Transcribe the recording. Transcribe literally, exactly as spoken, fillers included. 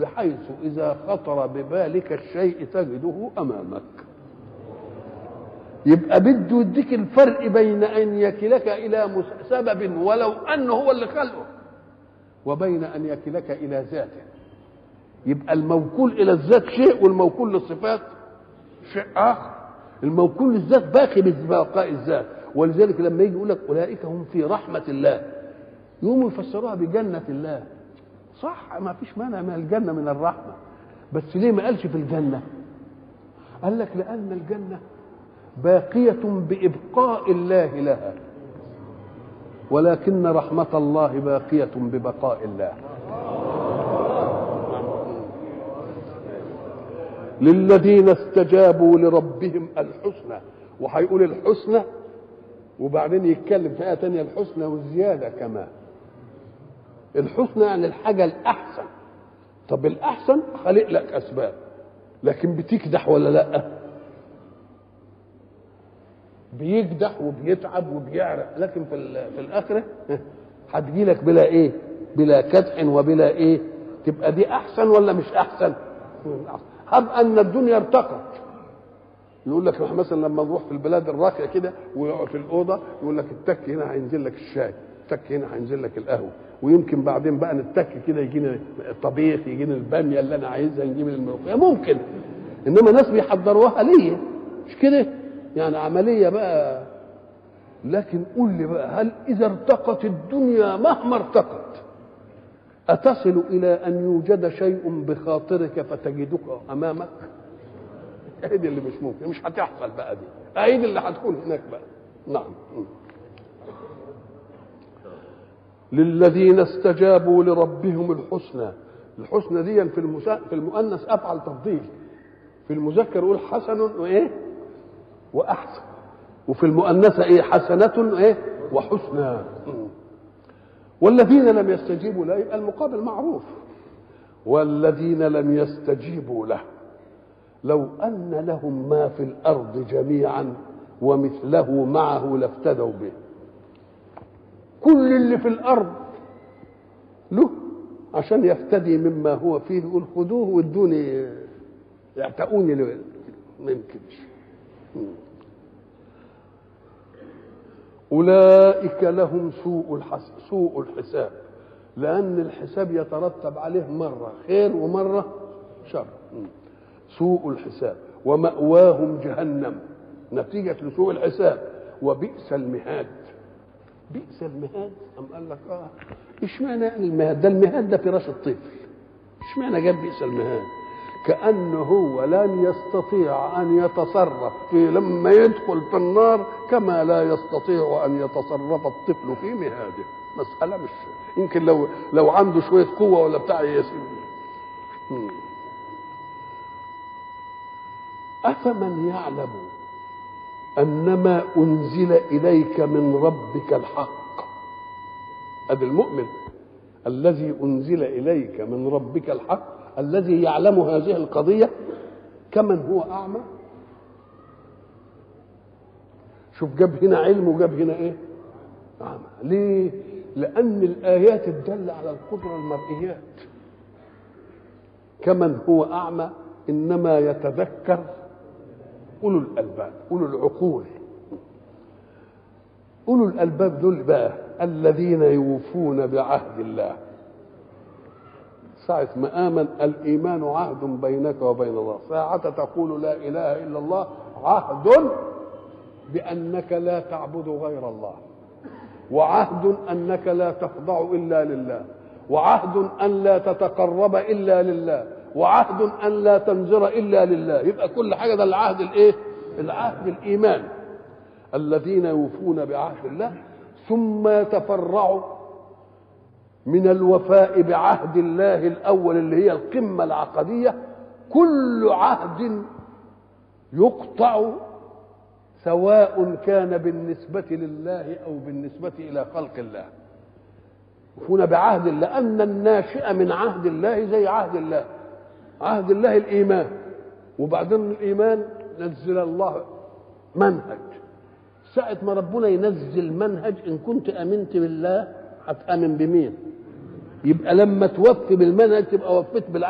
بحيث إذا خطر ببالك الشيء تجده أمامك. يبقى بده يديك الفرق بين أن يكلك إلى سبب ولو أنه هو اللي خلقه، وبين أن يكلك إلى ذاته. يبقى الموكول إلى الذات شيء، والموكول للصفات شيء آخر. الموكول للذات باقي ببقاء الذات، ولذلك لما يجي يقول لك أولئك هم في رحمة الله، يقوموا يفسروها بجنة الله. صح، ما فيش مانع من الجنة من الرحمة، بس ليه ما قالش في الجنة؟ قال لك لأن الجنة باقية بإبقاء الله لها، ولكن رحمة الله باقية ببقاء الله. للذين استجابوا لربهم الحسنى، وهيقول الحسنى وبعدين يتكلم في آية تانية الحسنى والزيادة كمان. الحسنى يعني الحاجة الأحسن. طب الأحسن خلق لك أسباب، لكن بتكدح ولا لأ؟ بيكدح وبيتعب وبيعرق، لكن في في الآخرة هتجي لك بلا إيه؟ بلا كدح وبلا إيه؟ تبقى دي أحسن ولا مش أحسن؟ هب أن الدنيا ارتقت. يقول لك مثلا لما نروح في البلاد الراقية كده ويقعد في الأوضة يقول لك التك هنا هينزل لك الشاي، التك هنا هينزل لك القهوة، ويمكن بعدين بقى نتك كده يجينا الطبيخ، يجينا البامية اللي أنا عايزها، نجيب الملوخية ممكن. إنما ناس بيحضروها ليه؟ مش كده؟ يعني عملية بقى. لكن قول لي بقى، هل إذا ارتقت الدنيا مهما ارتقت أتصل إلى أن يوجد شيء بخاطرك فتجدك أمامك؟ أهيد اللي مش ممكن، مش هتحصل بقى دي، أهيد اللي هتكون هناك بقى. نعم. للذين استجابوا لربهم الحسنى. الحسنى دي في المسا... في المؤنث أفعل تفضيل، في المذكر يقول حسن وإيه وأحسن، وفي المؤنثة إيه حسنة وإيه وحسنى. والذين لم يستجيبوا له يبقى المقابل معروف. والذين لم يستجيبوا له لو أن لهم ما في الأرض جميعا ومثله معه لافتدوا به. كل اللي في الأرض له عشان يفتدي مما هو فيه، يقول خذوه وادوني يعتقوني، ما يمكنش. أولئك لهم سوء الحساب، سوء الحساب، لأن الحساب يترتب عليه مرة خير ومرة شر. سوء الحساب ومأواهم جهنم نتيجة لسوء الحساب، وبئس المهاد. بئس المهاد. أم قال لك آه إشمعنى يعني المهاد ده؟ المهاد ده فراش الطفل، إشمعنى جاب بئس المهاد؟ كأنه هو لن يستطيع أن يتصرف في لما يدخل في النار كما لا يستطيع أن يتصرف الطفل في مهاده. مسألة مش يمكن لو لو عنده شوية قوة ولا بتاع يسيب. أفمن يعلم أنما أنزل إليك من ربك الحق. هذا المؤمن الذي أنزل إليك من ربك الحق، الذي يعلم هذه القضية كمن هو أعمى. شوف جاب هنا علم وجاب هنا إيه؟ أعمى. ليه؟ لأن الآيات الدالة على القدرة المرئيات. كمن هو أعمى إنما يتذكر أولو الألباب، أولو العقول. أولو الألباب دول بقى الذين يوفون بعهد الله. ساعة ما آمن الإيمان عهد بينك وبين الله، ساعة تقول لا إله إلا الله عهد بأنك لا تعبد غير الله، وعهد أنك لا تخضع إلا لله، وعهد أن لا تتقرب إلا لله، وعهد أن لا تنذر إلا لله. يبقى كل حاجة ده العهد الإيه؟ العهد الإيمان. الذين يوفون بعهد الله ثم يتفرعوا من الوفاء بعهد الله الأول اللي هي القمة العقدية. كل عهد يقطع سواء كان بالنسبة لله أو بالنسبة إلى خلق الله. يوفون بعهد الله، أن الناشئ من عهد الله زي عهد الله. عهد الله الإيمان، وبعدين الإيمان نزل الله منهج. ساعة ما ربنا ينزل منهج، إن كنت أمنت بالله هتأمن بمين؟ يبقى لما توفي بالمنهج تبقى وفيت بالعهد.